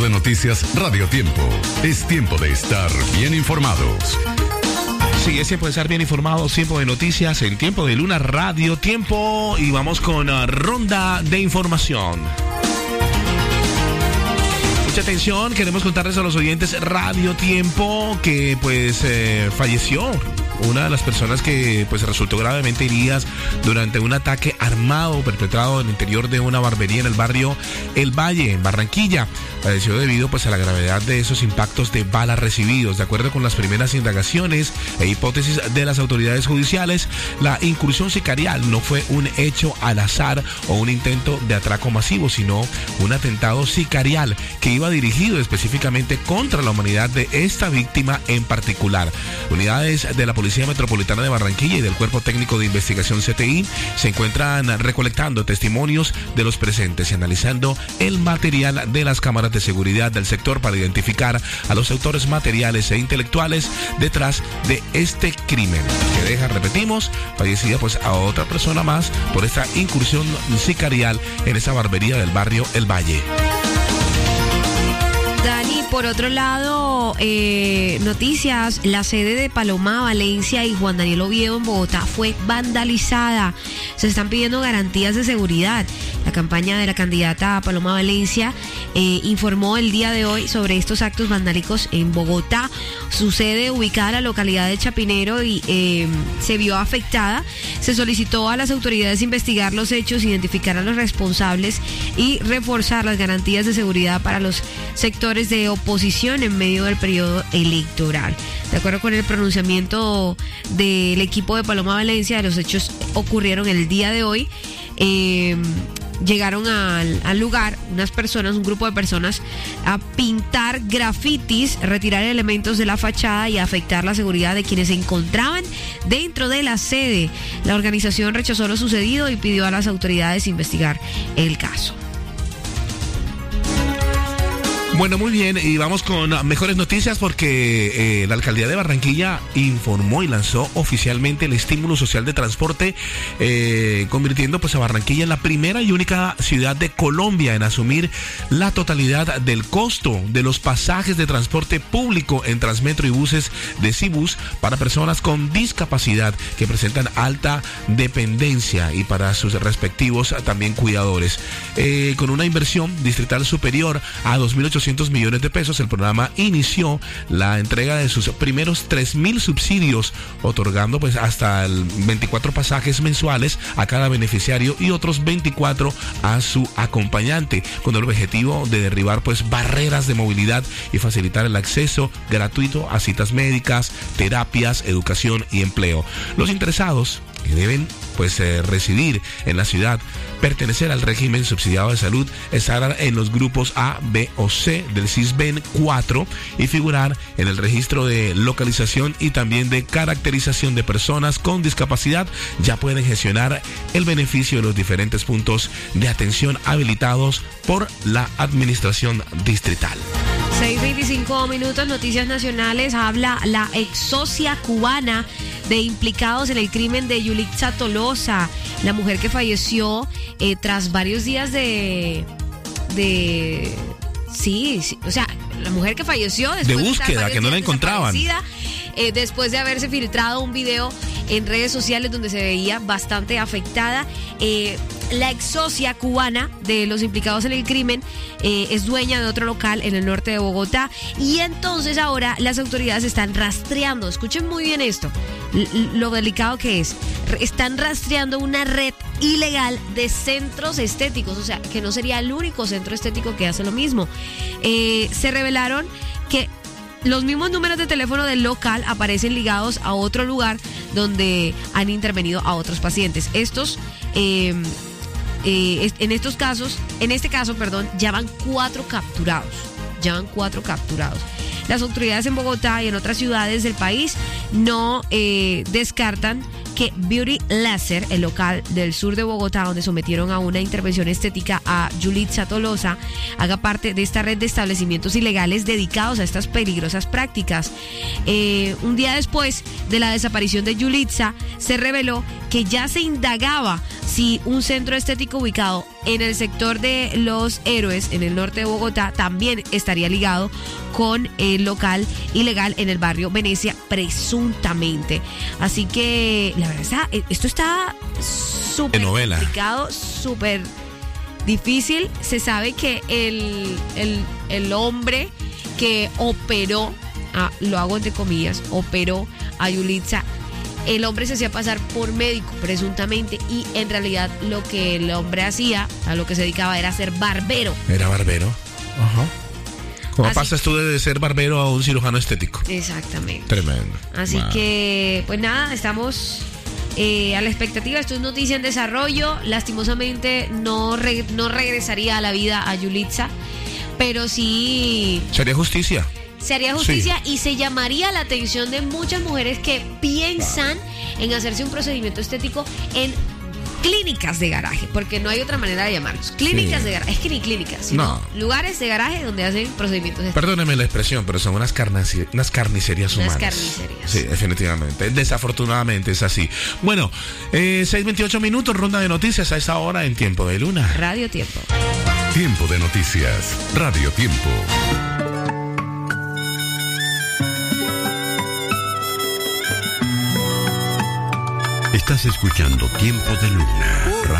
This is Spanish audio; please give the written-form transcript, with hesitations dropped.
de noticias Radio Tiempo. Es tiempo de estar bien informados. Sí, es tiempo de estar bien informados, tiempo de noticias, en tiempo de Luna Radio Tiempo. Y vamos con ronda de información. Mucha atención, queremos contarles a los oyentes Radio Tiempo que pues falleció una de las personas que pues resultó gravemente heridas durante un ataque armado perpetrado en el interior de una barbería en el barrio El Valle, en Barranquilla. Falleció debido pues a la gravedad de esos impactos de balas recibidos. De acuerdo con las primeras indagaciones e hipótesis de las autoridades judiciales, la incursión sicarial no fue un hecho al azar o un intento de atraco masivo, sino un atentado sicarial que iba dirigido específicamente contra la humanidad de esta víctima en particular. Unidades de la Policía Metropolitana de Barranquilla y del Cuerpo Técnico de Investigación CTI se encuentran recolectando testimonios de los presentes y analizando el material de las cámaras de seguridad del sector para identificar a los autores materiales e intelectuales detrás de este crimen, que deja, repetimos, fallecida pues a otra persona más por esta incursión sicarial en esa barbería del barrio El Valle. Dani, por otro lado, noticias, la sede de Paloma Valencia y Juan Daniel Oviedo en Bogotá fue vandalizada. Se están pidiendo garantías de seguridad. La campaña de la candidata Paloma Valencia informó el día de hoy sobre estos actos vandálicos en Bogotá. Su sede, ubicada en la localidad de Chapinero, y se vio afectada. Se solicitó a las autoridades investigar los hechos, identificar a los responsables y reforzar las garantías de seguridad para los sectores de oposición en medio del periodo electoral. De acuerdo con el pronunciamiento del equipo de Paloma Valencia, los hechos ocurrieron el día de hoy. Llegaron al lugar un grupo de personas, a pintar grafitis, retirar elementos de la fachada y a afectar la seguridad de quienes se encontraban dentro de la sede. La organización rechazó lo sucedido y pidió a las autoridades investigar el caso. Bueno, muy bien, y vamos con mejores noticias porque la alcaldía de Barranquilla informó y lanzó oficialmente el estímulo social de transporte, convirtiendo pues a Barranquilla en la primera y única ciudad de Colombia en asumir la totalidad del costo de los pasajes de transporte público en Transmetro y buses de Cibus para personas con discapacidad que presentan alta dependencia y para sus respectivos también cuidadores. Con una inversión distrital superior a 2.800 millones de pesos, el programa inició la entrega de sus primeros 3.000 subsidios, otorgando pues hasta 24 pasajes mensuales a cada beneficiario y otros 24 a su acompañante, con el objetivo de derribar pues barreras de movilidad y facilitar el acceso gratuito a citas médicas, terapias, educación y empleo. Los interesados que deben pues residir en la ciudad, pertenecer al régimen subsidiado de salud, estar en los grupos A, B o C del CISBEN 4 y figurar en el registro de localización y también de caracterización de personas con discapacidad, ya pueden gestionar el beneficio de los diferentes puntos de atención habilitados por la administración distrital. 6:25 minutos, noticias nacionales. Habla la ex socia cubana de implicados en el crimen de Yulitza Tolosa, la mujer que falleció tras varios días la mujer que falleció después de búsqueda, que no la encontraban. Después de haberse filtrado un video en redes sociales donde se veía bastante afectada. La ex socia cubana de los implicados en el crimen es dueña de otro local en el norte de Bogotá, y entonces ahora las autoridades están rastreando, escuchen muy bien esto, lo delicado que es, están rastreando una red ilegal de centros estéticos, o sea, que no sería el único centro estético que hace lo mismo. Se revelaron que los mismos números de teléfono del local aparecen ligados a otro lugar donde han intervenido a otros pacientes. En este caso, ya van 4 capturados. Las autoridades en Bogotá y en otras ciudades del país no descartan que Beauty Laser, el local del sur de Bogotá, donde sometieron a una intervención estética a Yulitza Tolosa, haga parte de esta red de establecimientos ilegales dedicados a estas peligrosas prácticas. Un día después de la desaparición de Yulitza, se reveló que ya se indagaba si un centro estético ubicado en el sector de Los Héroes, en el norte de Bogotá, también estaría ligado con el local ilegal en el barrio Venecia, presuntamente. Así que, la verdad, esto está súper complicado, súper difícil. Se sabe que el hombre que operó, lo hago entre comillas, operó a Yulitza, el hombre se hacía pasar por médico, presuntamente, y en realidad lo que el hombre hacía, a lo que se dedicaba, era ser barbero. Era barbero. Ajá. ¿Cómo pasas tú de ser barbero a un cirujano estético? Exactamente. Tremendo. Así que, pues nada, estamos a la expectativa. Esto es noticia en desarrollo. Lastimosamente no regresaría a la vida a Yulitza, pero sí... ¿Sería justicia? Se haría justicia, sí. Y se llamaría la atención de muchas mujeres que piensan en hacerse un procedimiento estético en clínicas de garaje, porque no hay otra manera de llamarlos. Clínicas de garaje, es que ni clínicas, sino lugares de garaje donde hacen procedimientos estéticos. Perdóneme la expresión, pero son unas carnicerías humanas. Unas carnicerías. Sí, definitivamente. Desafortunadamente es así. Bueno, 6:28 minutos, ronda de noticias a esa hora en Tiempo de Luna. Radio Tiempo. Tiempo de noticias. Radio Tiempo. Estás escuchando Tiempo de Luna.